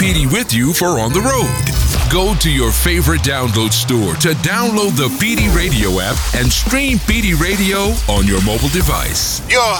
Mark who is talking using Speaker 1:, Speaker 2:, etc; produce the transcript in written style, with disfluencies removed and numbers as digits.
Speaker 1: Petey with you for on the road. Go to your favorite download store to download the Petey Radio app and stream Petey Radio on your mobile device.
Speaker 2: Your